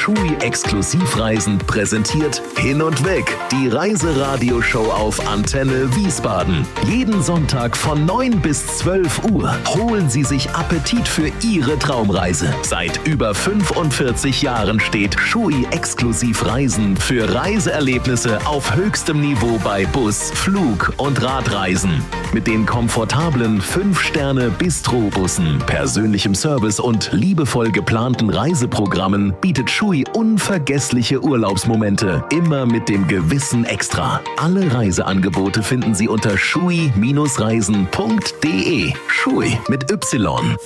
TUI Exklusivreisen präsentiert Hin und Weg, die Reiseradioshow auf Antenne Wiesbaden. Jeden Sonntag von 9 bis 12 Uhr holen Sie sich Appetit für Ihre Traumreise. Seit über 45 Jahren steht TUI Exklusivreisen für Reiseerlebnisse auf höchstem Niveau bei Bus, Flug und Radreisen. Mit den komfortablen 5-Sterne-Bistro-Bussen, persönlichem Service und liebevoll geplanten Reiseprogrammen bietet TUI unvergessliche Urlaubsmomente, immer mit dem gewissen Extra. Alle Reiseangebote finden Sie unter TUI-reisen.de. TUI mit Y.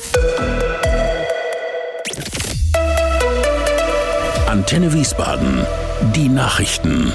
Antenne Wiesbaden. Die Nachrichten.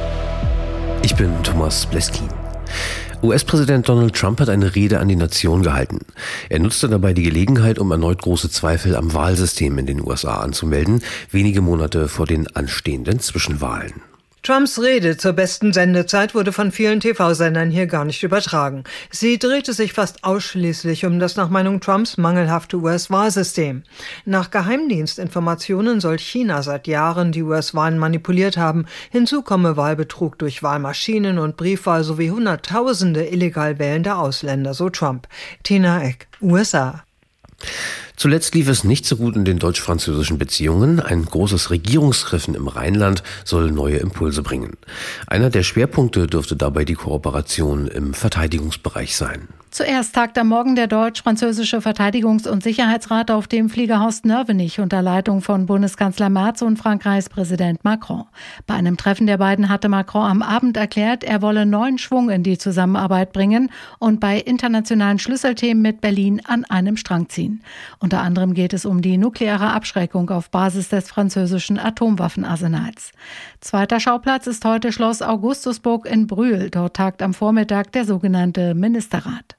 Ich bin Thomas Bleski. US-Präsident Donald Trump hat eine Rede an die Nation gehalten. Er nutzte dabei die Gelegenheit, um erneut große Zweifel am Wahlsystem in den USA anzumelden, wenige Monate vor den anstehenden Zwischenwahlen. Trumps Rede zur besten Sendezeit wurde von vielen TV-Sendern hier gar nicht übertragen. Sie drehte sich fast ausschließlich um das nach Meinung Trumps mangelhafte US-Wahlsystem. Nach Geheimdienstinformationen soll China seit Jahren die US-Wahlen manipuliert haben. Hinzu komme Wahlbetrug durch Wahlmaschinen und Briefwahl sowie Hunderttausende illegal wählende Ausländer, so Trump. Tina Eck, USA. Zuletzt lief es nicht so gut in den deutsch-französischen Beziehungen. Ein großes Regierungstreffen im Rheinland soll neue Impulse bringen. Einer der Schwerpunkte dürfte dabei die Kooperation im Verteidigungsbereich sein. Zuerst tagt am Morgen der deutsch-französische Verteidigungs- und Sicherheitsrat auf dem Fliegerhaus Nörvenich unter Leitung von Bundeskanzler Merz und Frankreichs Präsident Macron. Bei einem Treffen der beiden hatte Macron am Abend erklärt, er wolle neuen Schwung in die Zusammenarbeit bringen und bei internationalen Schlüsselthemen mit Berlin an einem Strang ziehen. Unter anderem geht es um die nukleare Abschreckung auf Basis des französischen Atomwaffenarsenals. Zweiter Schauplatz ist heute Schloss Augustusburg in Brühl. Dort tagt am Vormittag der sogenannte Ministerrat.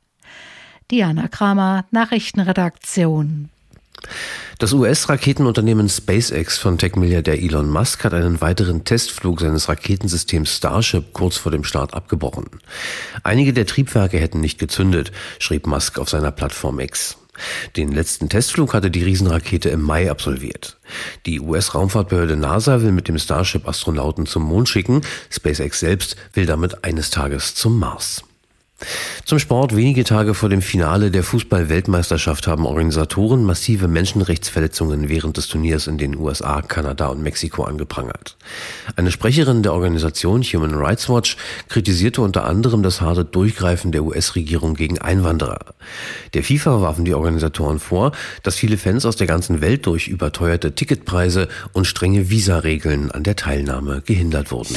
Diana Kramer, Nachrichtenredaktion. Das US-Raketenunternehmen SpaceX von Tech-Milliardär Elon Musk hat einen weiteren Testflug seines Raketensystems Starship kurz vor dem Start abgebrochen. Einige der Triebwerke hätten nicht gezündet, schrieb Musk auf seiner Plattform X. Den letzten Testflug hatte die Riesenrakete im Mai absolviert. Die US-Raumfahrtbehörde NASA will mit dem Starship Astronauten zum Mond schicken. SpaceX selbst will damit eines Tages zum Mars. Zum Sport. Wenige Tage vor dem Finale der Fußball-Weltmeisterschaft haben Organisatoren massive Menschenrechtsverletzungen während des Turniers in den USA, Kanada und Mexiko angeprangert. Eine Sprecherin der Organisation Human Rights Watch kritisierte unter anderem das harte Durchgreifen der US-Regierung gegen Einwanderer. Der FIFA warfen die Organisatoren vor, dass viele Fans aus der ganzen Welt durch überteuerte Ticketpreise und strenge Visaregeln an der Teilnahme gehindert wurden.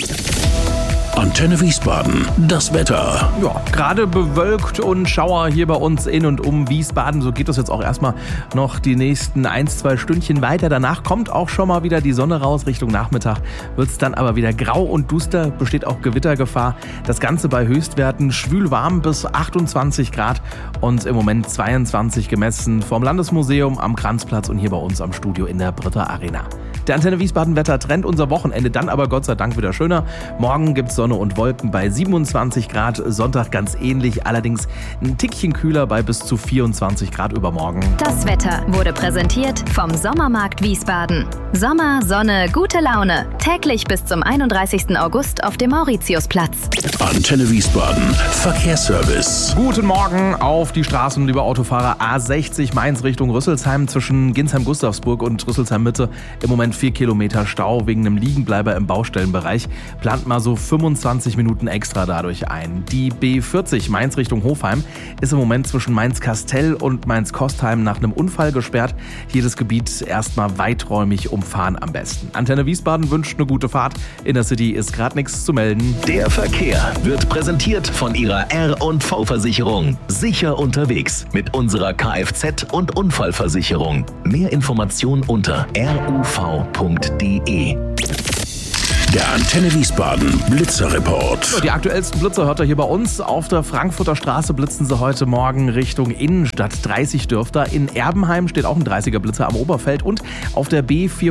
Antenne Wiesbaden, das Wetter. Ja, gerade bewölkt und Schauer hier bei uns in und um Wiesbaden. So geht es jetzt auch erstmal noch die nächsten 1-2 Stündchen weiter. Danach kommt auch schon mal wieder die Sonne raus. Richtung Nachmittag wird es dann aber wieder grau und duster. Besteht auch Gewittergefahr. Das Ganze bei Höchstwerten schwül warm bis 28 Grad und im Moment 22 gemessen vom Landesmuseum am Kranzplatz und hier bei uns am Studio in der Britta Arena. Der Antenne Wiesbaden Wettertrend unser Wochenende, dann aber Gott sei Dank wieder schöner. Morgen gibt's Sonne und Wolken bei 27 Grad, Sonntag ganz ähnlich, allerdings ein Tickchen kühler bei bis zu 24 Grad übermorgen. Das Wetter wurde präsentiert vom Sommermarkt Wiesbaden. Sommer, Sonne, gute Laune. Täglich bis zum 31. August auf dem Mauritiusplatz. Antenne Wiesbaden, Verkehrsservice. Guten Morgen auf die Straßen, liebe Autofahrer. A60 Mainz Richtung Rüsselsheim zwischen Ginsheim-Gustavsburg und Rüsselsheim-Mitte. Im Moment 4 Kilometer Stau wegen einem Liegenbleiber im Baustellenbereich. Plant mal so 25 Minuten extra dadurch ein. Die B40 Mainz Richtung Hofheim ist im Moment zwischen Mainz-Kastell und Mainz-Kostheim nach einem Unfall gesperrt. Hier das Gebiet erstmal weiträumig umfahren am besten. Antenne Wiesbaden wünscht eine gute Fahrt. In der City ist gerade nichts zu melden. Der Verkehr wird präsentiert von Ihrer R&V-Versicherung. Sicher unterwegs mit unserer Kfz- und Unfallversicherung. Mehr Informationen unter ruv.de. Der Antenne Wiesbaden Blitzerreport. Die aktuellsten Blitzer hört ihr hier bei uns. Auf der Frankfurter Straße blitzen sie heute Morgen Richtung Innenstadt. 30 dürfter. In Erbenheim steht auch ein 30er Blitzer am Oberfeld. Und auf der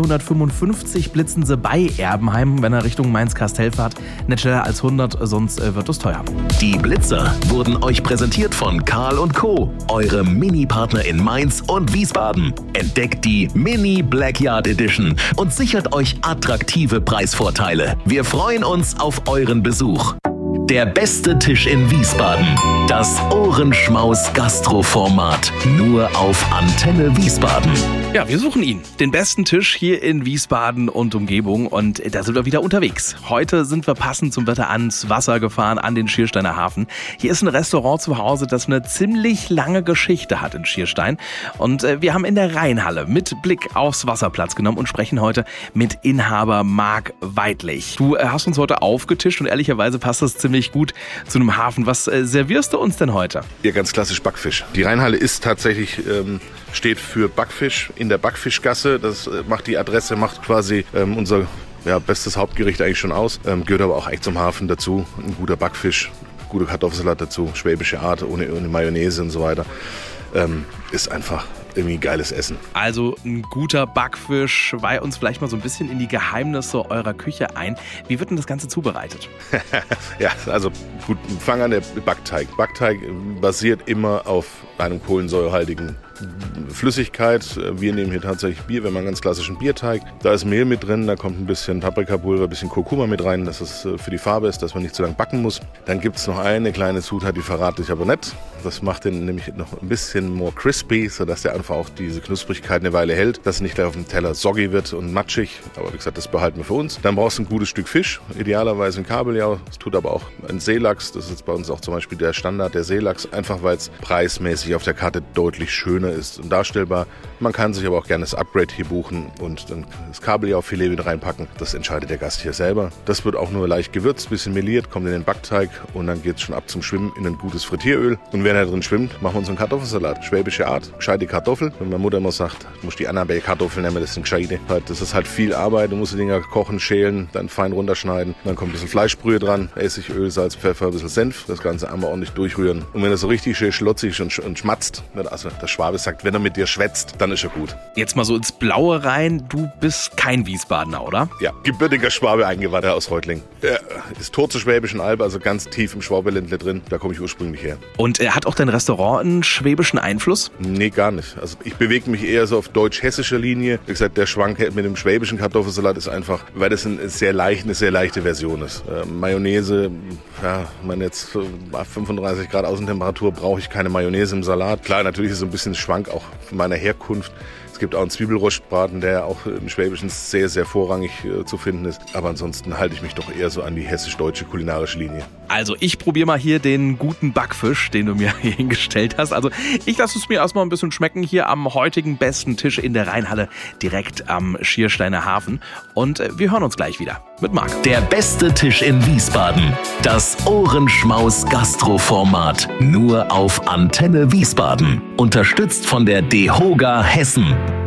B455 blitzen sie bei Erbenheim, wenn er Richtung Mainz-Kastell fährt. Nicht schneller als 100, sonst wird es teuer. Die Blitzer wurden euch präsentiert von Karl & Co., eure Mini-Partner in Mainz und Wiesbaden. Entdeckt die Mini Blackyard Edition und sichert euch attraktive Preisvorteile. Wir freuen uns auf euren Besuch. Der beste Tisch in Wiesbaden. Das Ohrenschmaus Gastroformat. Nur auf Antenne Wiesbaden. Ja, wir suchen ihn. Den besten Tisch hier in Wiesbaden und Umgebung. Und da sind wir wieder unterwegs. Heute sind wir passend zum Wetter ans Wasser gefahren, an den Schiersteiner Hafen. Hier ist ein Restaurant zu Hause, das eine ziemlich lange Geschichte hat in Schierstein. Und wir haben in der Rheinhalle mit Blick aufs Wasser Platz genommen und sprechen heute mit Inhaber Marc Weidlich. Du hast uns heute aufgetischt und ehrlicherweise passt das ziemlich gut zu einem Hafen. Was servierst du uns denn heute? Ja, ganz klassisch Backfisch. Die Rheinhalle ist tatsächlich, steht für Backfisch in der Backfischgasse. Das macht die Adresse, macht quasi unser bestes Hauptgericht eigentlich schon aus. Gehört aber auch eigentlich zum Hafen dazu. Ein guter Backfisch, guter Kartoffelsalat dazu, schwäbische Art, ohne Mayonnaise und so weiter. Ist einfach irgendwie geiles Essen. Also ein guter Backfisch. Weih uns vielleicht mal so ein bisschen in die Geheimnisse eurer Küche ein. Wie wird denn das Ganze zubereitet? Ja, also gut, fang an, der Backteig. Backteig basiert immer auf einem kohlensäurehaltigen Flüssigkeit. Wir nehmen hier tatsächlich Bier, wir haben einen ganz klassischen Bierteig. Da ist Mehl mit drin, da kommt ein bisschen Paprikapulver, ein bisschen Kurkuma mit rein, dass es für die Farbe ist, dass man nicht zu lang backen muss. Dann gibt es noch eine kleine Zutat, die verrate ich aber nicht. Das macht den nämlich noch ein bisschen more crispy, sodass der einfach auch diese Knusprigkeit eine Weile hält, dass es nicht gleich auf dem Teller soggy wird und matschig. Aber wie gesagt, das behalten wir für uns. Dann brauchst du ein gutes Stück Fisch, idealerweise ein Kabeljau. Das tut aber auch ein Seelachs. Das ist jetzt bei uns auch zum Beispiel der Standard, der Seelachs, einfach weil es preismäßig auf der Karte deutlich schöner ist und darstellbar. Man kann sich aber auch gerne das Upgrade hier buchen und dann das Kabeljaufilet mit reinpacken. Das entscheidet der Gast hier selber. Das wird auch nur leicht gewürzt, bisschen meliert, kommt in den Backteig und dann geht es schon ab zum Schwimmen in ein gutes Frittieröl. Und wenn er drin schwimmt, machen wir uns einen Kartoffelsalat. Schwäbische Art, gescheite Kartoffel. Wenn meine Mutter immer sagt, du musst die Annabelle-Kartoffeln nehmen, das sind gescheite. Das ist halt viel Arbeit, du musst die Dinger kochen, schälen, dann fein runterschneiden. Dann kommt ein bisschen Fleischbrühe dran, Essigöl, Salz, Pfeffer, ein bisschen Senf. Das Ganze einmal ordentlich durchrühren. Und wenn er so richtig schön schlotzig und schmatzt, also der Schwabe sagt, wenn er mit dir schwätzt, dann ist er gut. Jetzt mal so ins Blaue rein, du bist kein Wiesbadener, oder? Ja, gebürtiger Schwabe, eingewandert aus Reutling. Ist Tor zur Schwäbischen Alb, also ganz tief im Schwabeländle drin. Da komme ich ursprünglich her. Und hat auch dein Restaurant einen schwäbischen Einfluss? Nee, gar nicht. Also ich bewege mich eher so auf deutsch-hessischer Linie. Wie gesagt, der Schwank mit dem schwäbischen Kartoffelsalat ist einfach, weil das eine sehr leichte Version ist. Mayonnaise, ja, man jetzt bei 35 Grad Außentemperatur brauche ich keine Mayonnaise im Salat. Klar, natürlich ist so ein bisschen Schwank auch von meiner Herkunft. Es gibt auch einen Zwiebelrostbraten, der auch im Schwäbischen sehr, sehr vorrangig zu finden ist. Aber ansonsten halte ich mich doch eher so an die hessisch-deutsche kulinarische Linie. Also ich probiere mal hier den guten Backfisch, den du mir hier hingestellt hast. Also ich lasse es mir erstmal ein bisschen schmecken hier am heutigen besten Tisch in der Rheinhalle direkt am Schiersteiner Hafen. Und wir hören uns gleich wieder mit Marc. Der beste Tisch in Wiesbaden. Das Ohrenschmaus Gastroformat. Nur auf Antenne Wiesbaden. Unterstützt von der DEHOGA Hessen.